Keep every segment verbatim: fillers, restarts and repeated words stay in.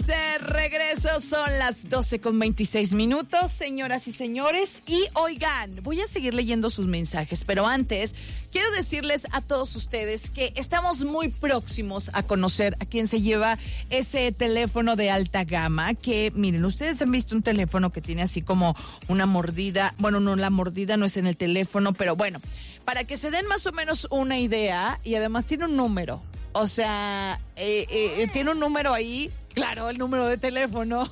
de regreso, son las doce con veintiséis minutos, señoras y señores. Y oigan, voy a seguir leyendo sus mensajes, pero antes quiero decirles a todos ustedes que estamos muy próximos a conocer a quien se lleva ese teléfono de alta gama. Que miren, ustedes han visto un teléfono que tiene así como una mordida. Bueno, no, la mordida no es en el teléfono, pero bueno, para que se den más o menos una idea, y además tiene un número. O sea, eh, eh, tiene un número ahí, claro, el número de teléfono.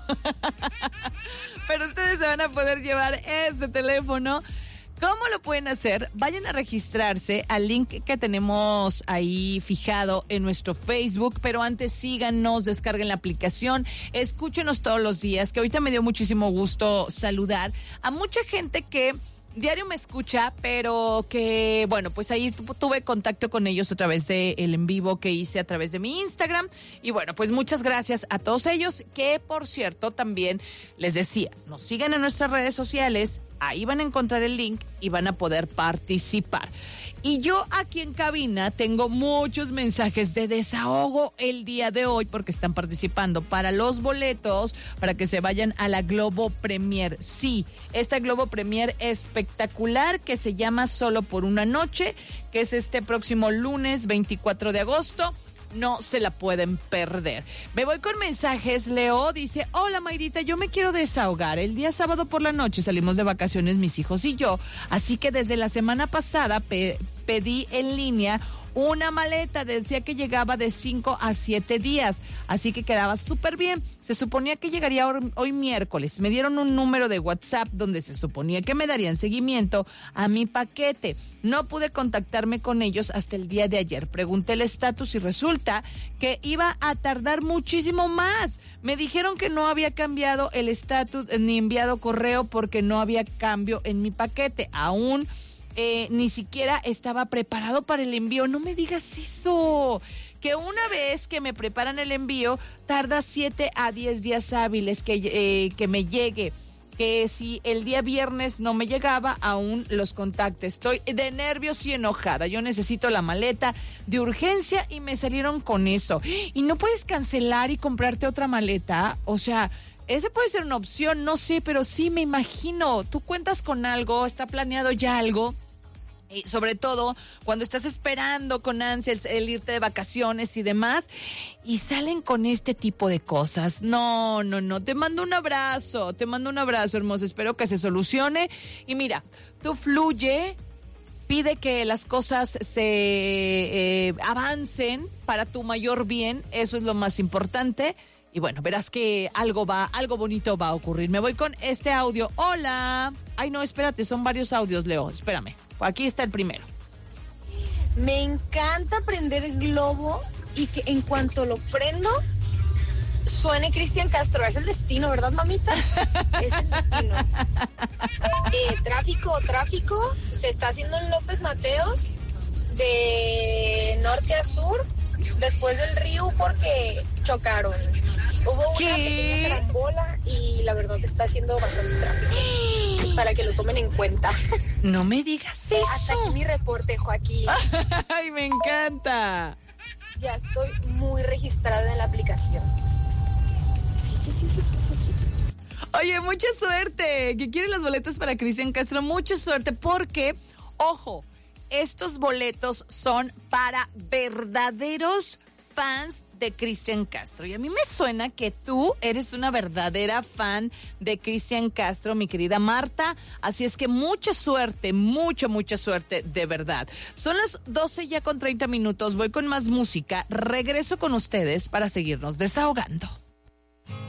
Pero ustedes se van a poder llevar este teléfono. ¿Cómo lo pueden hacer? Vayan a registrarse al link que tenemos ahí fijado en nuestro Facebook, pero antes síganos, descarguen la aplicación, escúchenos todos los días, que ahorita me dio muchísimo gusto saludar a mucha gente que diario me escucha, pero que, bueno, pues ahí tuve contacto con ellos a través del en vivo que hice a través de mi Instagram. Y bueno, pues muchas gracias a todos ellos, que por cierto también les decía, nos sigan en nuestras redes sociales, ahí van a encontrar el link y van a poder participar. Y yo aquí en cabina tengo muchos mensajes de desahogo el día de hoy porque están participando para los boletos para que se vayan a la Globo Premier. Sí, esta Globo Premier espectacular que se llama Solo por una noche, que es este próximo lunes veinticuatro de agosto. No se la pueden perder. Me voy con mensajes. Leo dice: hola Mayrita, yo me quiero desahogar. El día sábado por la noche salimos de vacaciones mis hijos y yo, así que desde la semana pasada pe- pedí en línea una maleta, decía que llegaba de cinco a siete días, así que quedaba súper bien. Se suponía que llegaría hoy, hoy miércoles. Me dieron un número de WhatsApp donde se suponía que me darían seguimiento a mi paquete. No pude contactarme con ellos hasta el día de ayer. Pregunté el estatus y resulta que iba a tardar muchísimo más. Me dijeron que no había cambiado el estatus ni enviado correo porque no había cambio en mi paquete. Aún Eh, ni siquiera estaba preparado para el envío. No me digas eso. Que una vez que me preparan el envío, tarda siete a diez días hábiles que, eh, que me llegue. Que si el día viernes no me llegaba, aún los contacté. Estoy de nervios y enojada. Yo necesito la maleta de urgencia y me salieron con eso. ¿Y no puedes cancelar y comprarte otra maleta? O sea, esa puede ser una opción, no sé, pero sí me imagino. Tú cuentas con algo, está planeado ya algo. Y sobre todo cuando estás esperando con ansia el, el irte de vacaciones y demás, y salen con este tipo de cosas. No, no, no, te mando un abrazo, te mando un abrazo, hermoso, espero que se solucione. Y mira, tú fluye, pide que las cosas se eh, avancen para tu mayor bien, eso es lo más importante. Y bueno, verás que algo va, algo bonito va a ocurrir. Me voy con este audio. Hola. Ay, no, espérate, son varios audios, Leo. Espérame. Aquí está el primero. Me encanta prender el globo y que en cuanto lo prendo, suene Cristian Castro. Es el destino, ¿verdad, mamita? Es el destino. Eh, tráfico, tráfico. Se está haciendo en López Mateos de norte a sur, después del río, porque chocaron. Hubo una ¿Qué? pequeña carambola y la verdad está haciendo bastante tráfico. Para que lo tomen en cuenta. No me digas eso. Hasta aquí mi reporte, Joaquín. Ay, me encanta. Ya estoy muy registrada en la aplicación. Sí, sí, sí, sí, sí, sí, sí. Oye, mucha suerte. Que quieren los boletos para Cristian Castro. Mucha suerte porque, ojo, estos boletos son para verdaderos fans de Cristian Castro. Y a mí me suena que tú eres una verdadera fan de Cristian Castro, mi querida Marta. Así es que mucha suerte, mucha, mucha suerte, de verdad. Son las doce ya con treinta minutos. Voy con más música. Regreso con ustedes para seguirnos desahogando.